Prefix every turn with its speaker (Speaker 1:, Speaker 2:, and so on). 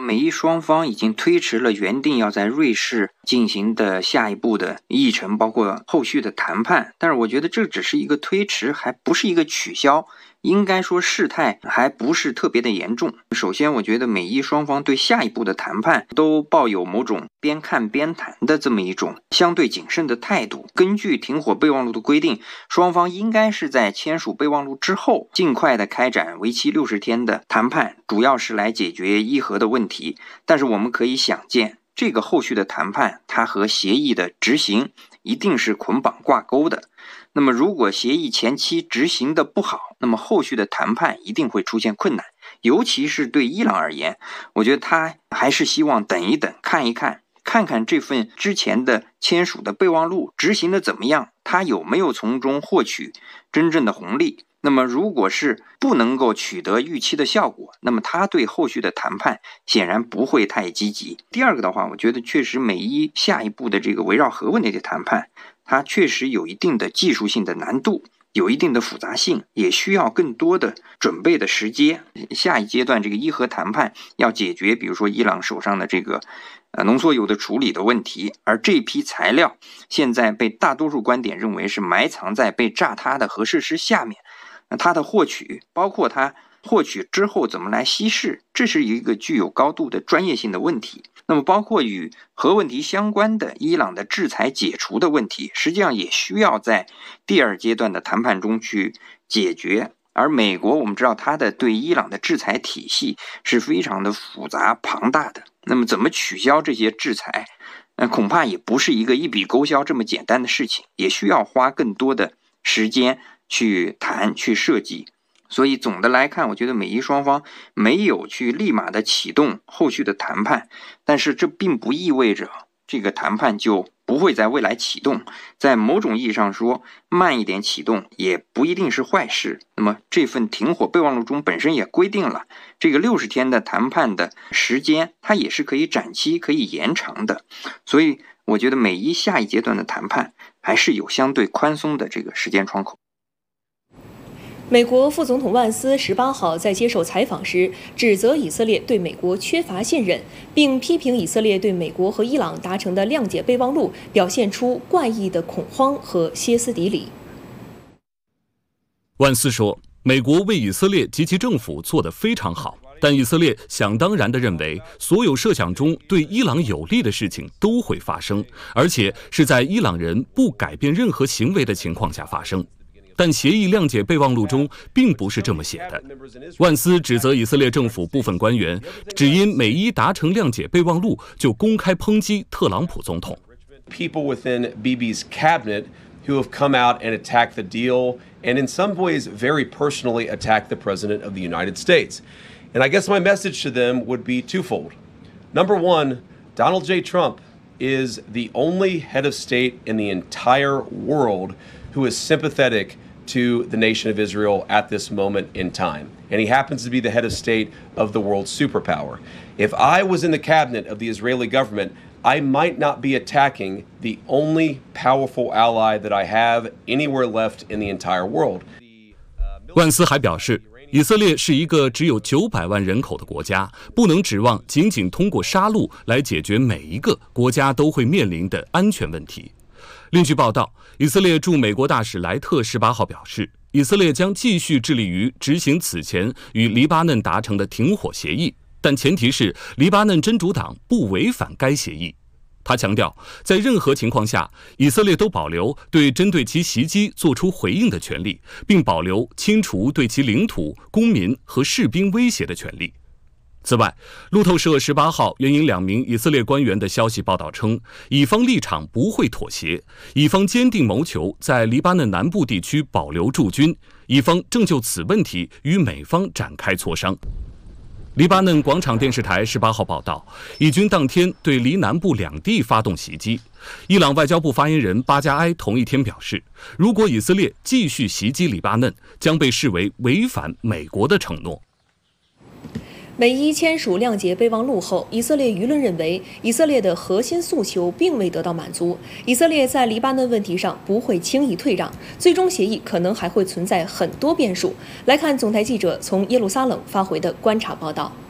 Speaker 1: 美伊双方已经推迟了原定要在瑞士进行的下一步的议程，包括后续的谈判，但是我觉得这只是一个推迟，还不是一个取消。应该说事态还不是特别的严重。首先我觉得美伊双方对下一步的谈判都抱有某种边看边谈的这么一种相对谨慎的态度。根据停火备忘录的规定，双方应该是在签署备忘录之后尽快的开展为期60天的谈判，主要是来解决伊核的问题。但是我们可以想见，这个后续的谈判它和协议的执行一定是捆绑挂钩的。那么如果协议前期执行的不好，那么后续的谈判一定会出现困难。尤其是对伊朗而言，我觉得他还是希望等一等，看一看，看看这份之前的签署的备忘录执行的怎么样，他有没有从中获取真正的红利。那么如果是不能够取得预期的效果，那么他对后续的谈判显然不会太积极。第二个的话，我觉得确实美伊下一步的这个围绕核问题的谈判，它确实有一定的技术性的难度，有一定的复杂性，也需要更多的准备的时间。下一阶段这个伊核谈判要解决比如说伊朗手上的这个浓缩铀的处理的问题，而这批材料现在被大多数观点认为是埋藏在被炸塌的核设施下面，它的获取，包括它获取之后怎么来稀释，这是一个具有高度的专业性的问题。那么包括与核问题相关的伊朗的制裁解除的问题，实际上也需要在第二阶段的谈判中去解决。而美国我们知道它的对伊朗的制裁体系是非常的复杂庞大的，那么怎么取消这些制裁，恐怕也不是一个一笔勾销这么简单的事情，也需要花更多的时间去谈去设计。所以总的来看，我觉得美伊双方没有去立马的启动后续的谈判，但是这并不意味着这个谈判就不会在未来启动。在某种意义上说，慢一点启动也不一定是坏事。那么这份停火备忘录中本身也规定了这个60天的谈判的时间，它也是可以展期可以延长的。所以我觉得美伊下一阶段的谈判还是有相对宽松的这个时间窗口。
Speaker 2: 美国副总统万斯18号在接受采访时，指责以色列对美国缺乏信任，并批评以色列对美国和伊朗达成的谅解备忘录表现出怪异的恐慌和歇斯底里。
Speaker 3: 万斯说，美国为以色列及其政府做得非常好，但以色列想当然地认为，所有设想中对伊朗有利的事情都会发生，而且是在伊朗人不改变任何行为的情况下发生。但协议谅解备忘录中并不是这么写的。万斯指责以色列政府部分官员只因美伊达成谅解备忘录就公开抨击特朗普总统。
Speaker 4: People within Bibi's cabinet who have come out and attacked the deal and in some ways very personally attacked the President of the United States. And I guess my message to them would be twofold. Number one, Donald J. Trump is the only head of state in the entire world who is sympathetic to the nation of Israel at this moment in time. And he happens to be the head of state of the world's superpower. If I was in the cabinet of the Israeli government, I might not be attacking the only powerful ally that I have anywhere left in the entire world.
Speaker 3: 万斯还表示，以色列是一个只有900万人口的国家，不能指望仅仅通过杀戮来解决每一个国家都会面临的安全问题。另据报道，以色列驻美国大使莱特18号表示，以色列将继续致力于执行此前与黎巴嫩达成的停火协议，但前提是黎巴嫩真主党不违反该协议。他强调，在任何情况下，以色列都保留对针对其袭击作出回应的权利，并保留清除对其领土、公民和士兵威胁的权利。此外，路透社18号援引2名以色列官员的消息报道称，以方立场不会妥协，以方坚定谋求在黎巴嫩南部地区保留驻军，以方正就此问题与美方展开磋商。黎巴嫩广场电视台18号报道，以军当天对黎南部2地发动袭击。伊朗外交部发言人巴加埃同一天表示，如果以色列继续袭击黎巴嫩，将被视为违反美国的承诺。
Speaker 2: 美伊签署谅解备忘录后，以色列舆论认为，以色列的核心诉求并未得到满足，以色列在黎巴嫩问题上不会轻易退让，最终协议可能还会存在很多变数。来看总台记者从耶路撒冷发回的观察报道。